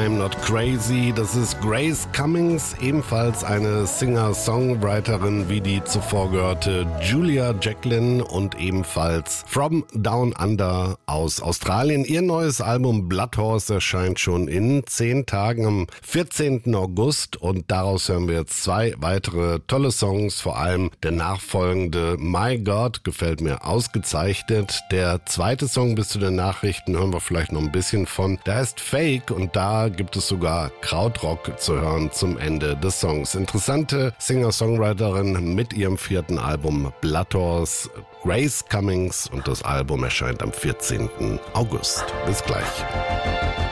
I'm Not Crazy. Das ist Grace Cummings, ebenfalls eine Singer-Songwriterin wie die zuvor gehörte Julia Jacqueline und ebenfalls From Down Under aus Australien. Ihr neues Album Blood Horse erscheint schon in 10 Tagen am 14. August und daraus hören wir jetzt 2 weitere tolle Songs, vor allem der nachfolgende My God gefällt mir ausgezeichnet. Der zweite Song bis zu den Nachrichten hören wir vielleicht noch ein bisschen von. Der heißt Fake und da gibt es sogar Krautrock zu hören zum Ende des Songs. Interessante Singer-Songwriterin mit ihrem 4. Album Blood Horse, Grace Cummings, und das Album erscheint am 14. August. Bis gleich.